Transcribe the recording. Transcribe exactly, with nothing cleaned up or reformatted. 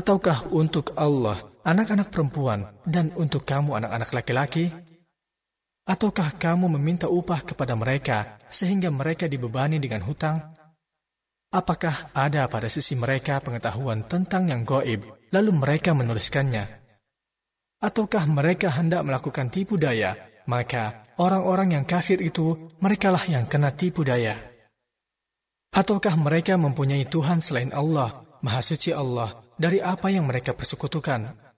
Ataukah untuk Allah anak-anak perempuan dan untuk kamu anak-anak laki-laki? Ataukah kamu meminta upah kepada mereka sehingga mereka dibebani dengan hutang? Apakah ada pada sisi mereka pengetahuan tentang yang gaib, lalu mereka menuliskannya? Ataukah mereka hendak melakukan tipu daya? Maka orang-orang yang kafir itu, merekalah yang kena tipu daya. Ataukah mereka mempunyai Tuhan selain Allah, Maha Suci Allah, dari apa yang mereka persekutukan?